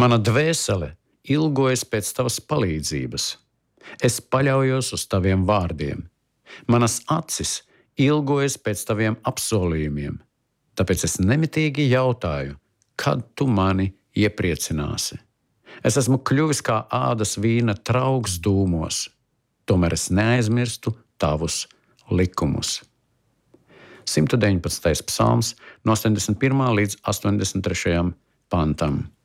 Mana dvēsele ilgojas pēc tavas palīdzības. Es paļaujos uz taviem vārdiem. Manas acis ilgojas pēc taviem apsolījumiem. Tāpēc es nemitīgi jautāju, kad tu mani iepriecināsi. Es esmu kļuvis kā ādas vīna trauks dūmos, tomēr es neaizmirstu tavus likumus. 119. psalms no 81. līdz 83. pantam.